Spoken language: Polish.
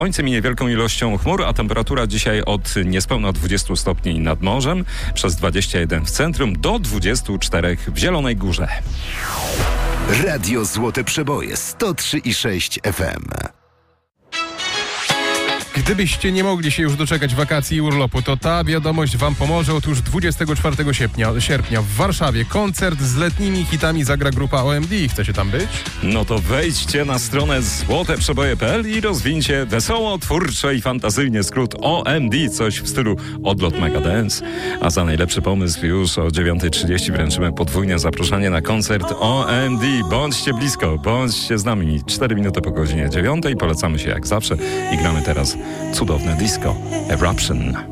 Słońcem i niewielką ilością chmur, a temperatura dzisiaj od niespełna 20 stopni nad morzem, przez 21 w centrum do 24 w Zielonej Górze. Radio Złote Przeboje 103,6 FM. Gdybyście nie mogli się już doczekać wakacji i urlopu, to ta wiadomość wam pomoże. Otóż 24 sierpnia w Warszawie koncert z letnimi hitami zagra grupa OMD. Chcecie tam być? No to wejdźcie na stronę złoteprzeboje.pl i rozwincie wesoło, twórczo i fantazyjnie skrót OMD, coś w stylu odlot Megadance. A za najlepszy pomysł już o 9:30 wręczymy podwójne zaproszenie na koncert OMD. Bądźcie blisko, bądźcie z nami. 4 minuty po godzinie 9. Polecamy się jak zawsze i gramy teraz cudowne disco Eruption.